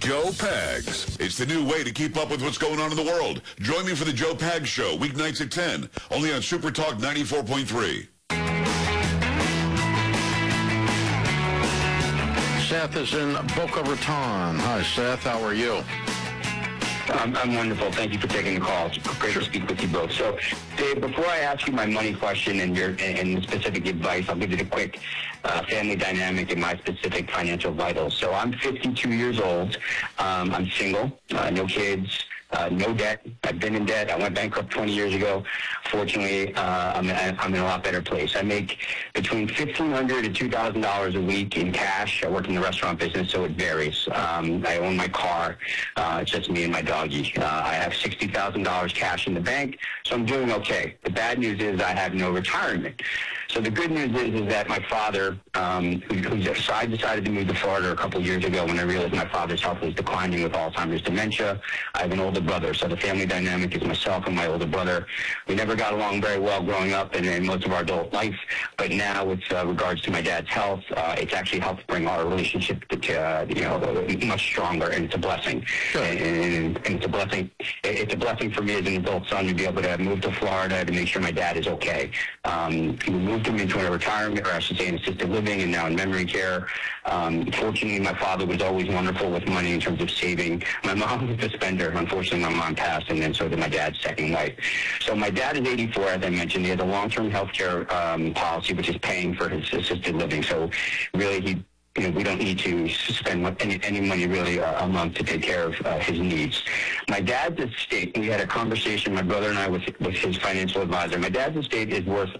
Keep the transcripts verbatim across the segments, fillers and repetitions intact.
Joe Pags. It's the new way to keep up with what's going on in the world. Join me for the Joe Pags Show, weeknights at ten, only on Super Talk ninety-four point three. Seth is in Boca Raton. Hi, Seth. How are you? I'm, I'm wonderful. Thank you for taking the call. It's great to speak with you both. So, Dave, before I ask you my money question and your and, and specific advice, I'll give you the quick uh, family dynamic and my specific financial vitals. So I'm fifty-two years old. Um, I'm single, uh, no kids. Uh, no debt. I've been in debt. I went bankrupt twenty years ago. Fortunately, uh, I'm, I'm in a lot better place. I make between fifteen hundred dollars and two thousand dollars a week in cash. I work in the restaurant business, so it varies. Um, I own my car. Uh, it's just me and my doggy. Uh, I have sixty thousand dollars cash in the bank, so I'm doing okay. The bad news is I have no retirement. So the good news is, is that my father, um, who, who so I decided to move to Florida a couple years ago when I realized my father's health was declining with Alzheimer's dementia. I have an older brother, so the family dynamic is myself and my older brother. We never got along very well growing up and in most of our adult life, but now with uh, regards to my dad's health, uh, it's actually helped bring our relationship to, uh, you know, much stronger, and it's a blessing. Sure. And, and, and it's a blessing. It's a blessing for me as an adult son to be able to move to Florida to make sure my dad is okay. Um, we moved him into a retirement, or I should say in assisted living, and now in memory care. Um, fortunately, my father was always wonderful with money in terms of saving. My mom was a spender. Unfortunately, my mom passed, and then so did my dad's second wife. So my dad is eighty-four, as I mentioned. He has a long-term health care um, policy, which is paying for his assisted living. So really, he You know, we don't need to spend any, any money really uh, a month to take care of uh, his needs. My dad's estate, we had a conversation, my brother and I, with, with his financial advisor. My dad's estate is worth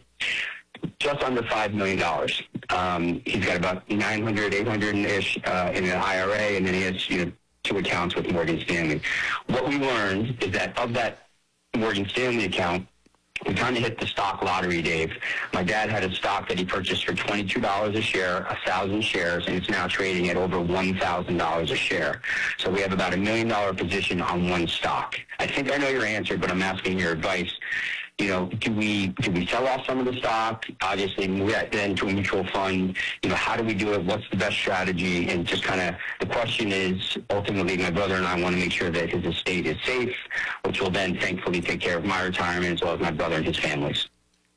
just under five million dollars. Um, he's got about nine hundred, eight hundred-ish uh, in an I R A, and then he has, you know, two accounts with Morgan Stanley. What we learned is that of that Morgan Stanley account, we kind of hit the stock lottery, Dave. My dad had a stock that he purchased for twenty-two dollars a share, one thousand shares, and it's now trading at over one thousand dollars a share. So we have about a million dollar position on one stock. I think I know your answer, but I'm asking your advice. You know, do we do we sell off some of the stock? Obviously, move that then to a mutual fund. You know, how do we do it? What's the best strategy? And just kind of the question is, ultimately, my brother and I want to make sure that his estate is safe, which will then thankfully take care of my retirement as well as my brother and his families.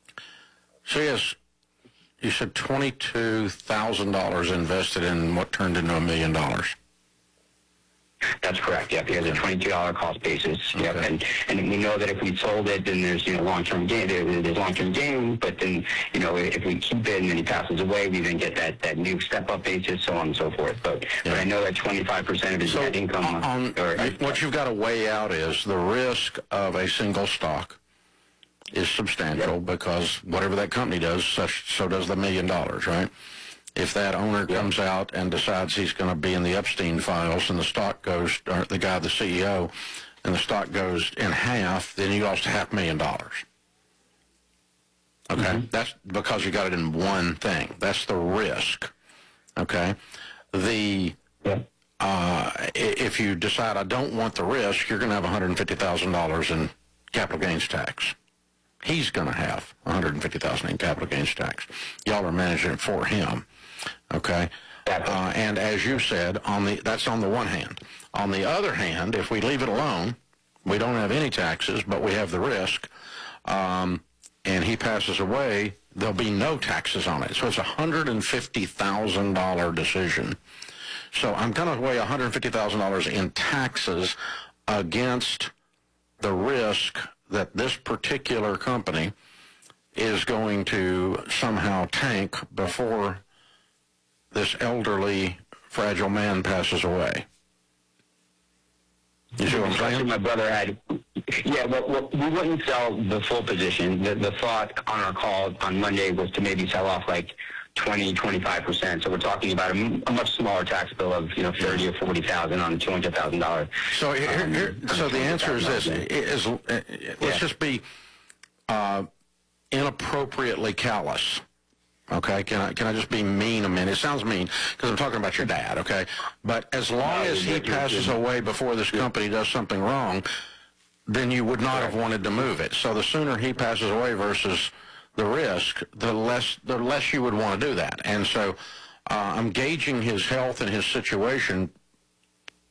So yes, you said twenty-two thousand dollars invested in what turned into a million dollars. That's correct. Yep, he has a twenty-two dollar cost basis. Okay. Yep, and and we know that if we sold it, then there's you know long term gain. There, there's long term gain, but then you know if we keep it and then he passes away, we then get that that new step up basis, so on and so forth. But yeah. but I know that twenty-five percent of his so net income. On, or, what you've got to weigh out is the risk of a single stock is substantial, yep. because whatever that company does, such, so does the million dollars, right? If that owner yep. comes out and decides he's going to be in the Epstein files and the stock goes, or the guy, the C E O, and the stock goes in half, then you lost a half million dollars. Okay? Mm-hmm. That's because you got it in one thing. That's the risk. Okay? The, yep. uh, if you decide I don't want the risk, you're going to have one hundred fifty thousand dollars in capital gains tax. He's going to have one hundred fifty thousand dollars in capital gains tax. Y'all are managing it for him. Okay, uh, and as you said, on the that's on the one hand. On the other hand, if we leave it alone, we don't have any taxes, but we have the risk, um, and he passes away, there'll be no taxes on it. So it's a one hundred fifty thousand dollars decision. So I'm going to weigh one hundred fifty thousand dollars in taxes against the risk that this particular company is going to somehow tank before this elderly, fragile man passes away. You see what I'm saying? My brother had, yeah, well, well, we wouldn't sell the full position. The, the thought on our call on Monday was to maybe sell off like twenty, twenty-five percent. So we're talking about a, a much smaller tax bill of, you know, thirty or forty thousand on a two hundred thousand dollars. So here, um, here, so the answer is this: is uh, let's yeah. just be uh, inappropriately callous. Okay, can I can I just be mean a minute? It sounds mean because I'm talking about your dad. Okay, but as long no, as he passes away before this company does something wrong, then you would not have wanted to move it. So the sooner he passes away versus the risk, the less the less you would want to do that. And so uh, I'm gauging his health and his situation